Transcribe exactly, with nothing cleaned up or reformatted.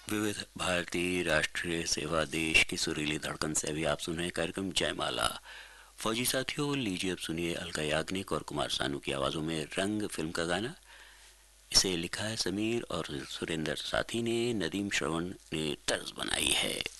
विविध भारती राष्ट्रीय सेवा देश की सुरीली धड़कन से अभी आप सुन रहे हैं कार्यक्रम जयमाला। फौजी साथियों, लीजिए अब सुनिए अलका याग्निक और कुमार सानू की आवाज़ों में रंग फिल्म का गाना। इसे लिखा है समीर और सुरेंद्र साथी ने, नदीम श्रवण ने तर्ज बनाई है।